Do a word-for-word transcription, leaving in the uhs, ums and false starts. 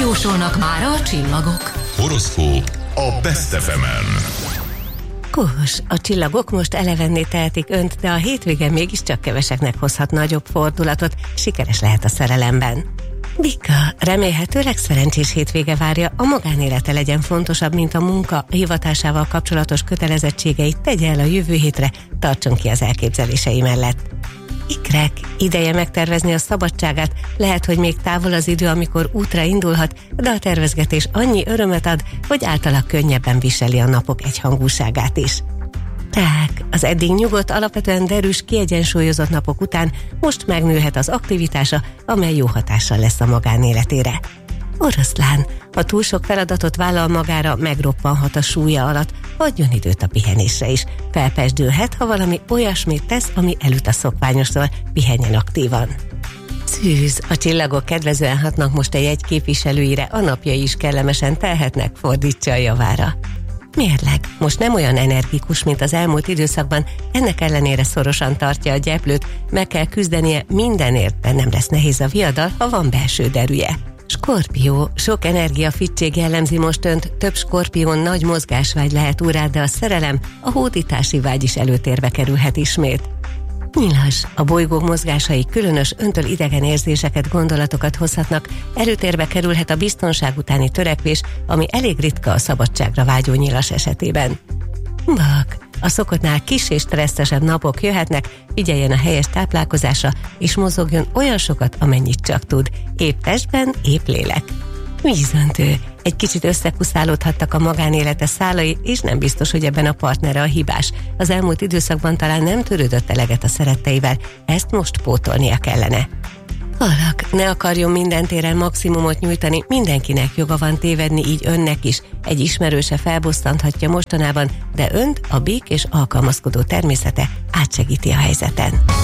jósolnak mára a csillagok. Horoszkóp a Best ef emen. Kós, a csillagok most elevenné tehetik önt, de a hétvége mégiscsak keveseknek hozhat nagyobb fordulatot, sikeres lehet a szerelemben. Bika, remélhetőleg szerencsés hétvége várja, a magánélete legyen fontosabb, mint a munka, a hivatásával kapcsolatos kötelezettségeit tegye el a jövő hétre, tartson ki az elképzelései mellett. Ikrek, ideje megtervezni a szabadságát, lehet, hogy még távol az idő, amikor útra indulhat, de a tervezgetés annyi örömet ad, hogy általa könnyebben viseli a napok egyhangúságát is. Rák, az eddig nyugodt, alapvetően derűs, kiegyensúlyozott napok után most megnőhet az aktivitása, amely jó hatással lesz a magánéletére. Oroszlán, ha túl sok feladatot vállal magára, megroppanhat a súlya alatt, adjon időt a pihenésre is. Felpesdülhet, ha valami olyasmit tesz, ami elüt a szokványostól, pihenjen aktívan. Szűz, a csillagok kedvezően hatnak most egy jegy képviselőire, a napjai is kellemesen telhetnek, fordítsa a javára. Mérleg, most nem olyan energikus, mint az elmúlt időszakban, ennek ellenére szorosan tartja a gyeplőt, meg kell küzdenie mindenért, de nem lesz nehéz a viadal, ha van belső derűje. Skorpió, sok energia fittség jellemzi most önt, több skorpión nagy mozgásvágy lehet urát, de a szerelem, a hódítási vágy is előtérbe kerülhet ismét. Nyilas, a bolygók mozgásai különös, öntől idegen érzéseket, gondolatokat hozhatnak, előtérbe kerülhet a biztonság utáni törekvés, ami elég ritka a szabadságra vágyó nyilas esetében. Vak, a szokottnál kis és stresszesebb napok jöhetnek, figyeljen a helyes táplálkozásra, és mozogjon olyan sokat, amennyit csak tud, épp testben, épp lélek. Vízöntő, egy kicsit összekuszálódhattak a magánélete szálai, és nem biztos, hogy ebben a partnere a hibás. Az elmúlt időszakban talán nem törődött eleget a szeretteivel, ezt most pótolnia kellene. Halak, ne akarjon minden téren maximumot nyújtani, mindenkinek joga van tévedni, így önnek is. Egy ismerőse felbosszanthatja mostanában, de önt a békés alkalmazkodó természete átsegíti a helyzeten.